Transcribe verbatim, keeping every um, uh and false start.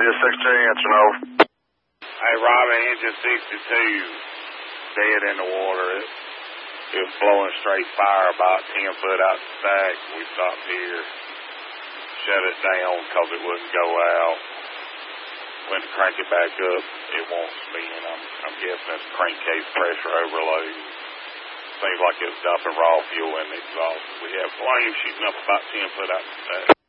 Is sixteen, answer no. Hey, Robbie, engine sixty-two, dead in the water. It, it was blowing straight fire about ten foot out the stack. We stopped here, shut it down because it wouldn't go out. Went to crank it back up, it won't spin. I'm, I'm guessing it's crankcase pressure overload. Seems like it was dumping raw fuel in the exhaust. We have flames shooting up about ten foot out the stack.